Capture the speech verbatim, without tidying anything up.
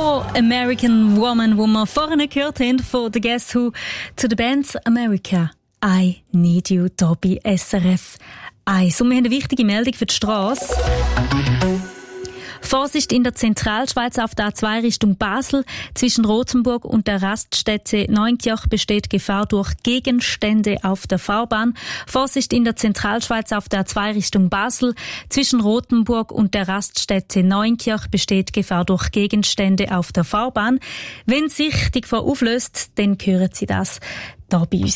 No American Woman, wo wir vorhin gehört haben von The Guess Who, zu der Band America. I Need You, hier bei S R F eins. Und wir haben eine wichtige Meldung für die Strasse. Vorsicht in der Zentralschweiz auf der A zwei Richtung Basel. Zwischen Rothenburg und der Raststätte Neunkirch besteht Gefahr durch Gegenstände auf der Fahrbahn. Vorsicht in der Zentralschweiz auf der A zwei Richtung Basel. Zwischen Rothenburg und der Raststätte Neunkirch besteht Gefahr durch Gegenstände auf der Fahrbahn. Wenn sich die Gefahr auflöst, dann hören Sie das da bei uns.